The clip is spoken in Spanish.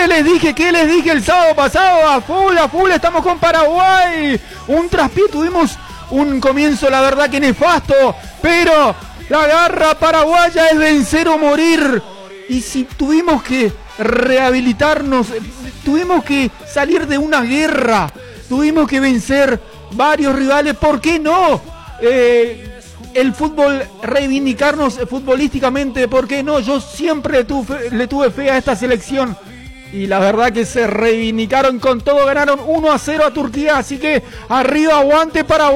¿Qué les dije el sábado pasado? A full, estamos con Paraguay. Un traspié, tuvimos un comienzo, la verdad que nefasto, pero la garra paraguaya es vencer o morir. Y si tuvimos que rehabilitarnos, tuvimos que salir de una guerra, tuvimos que vencer varios rivales, ¿por qué no? El fútbol, reivindicarnos futbolísticamente, ¿por qué no? Yo siempre le tuve fe a esta selección y la verdad que se reivindicaron con todo, ganaron 1-0 a Turquía, así que arriba, aguante Paraguay.